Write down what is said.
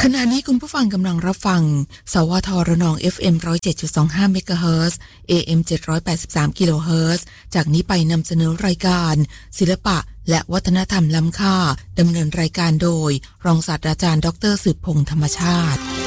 ขณะนี้คุณผู้ฟังกำลังรับฟังสวทระนอง FM 107.25 เมกะเฮิรตซ์ AM 783 กิโลเฮิรตซ์จากนี้ไปนำเสนอรายการศิลปะและวัฒนธรรมล้ำค่าดำเนินรายการโดยรองศาสตราจารย์ดร.สืบพงษ์ธรรมชาติ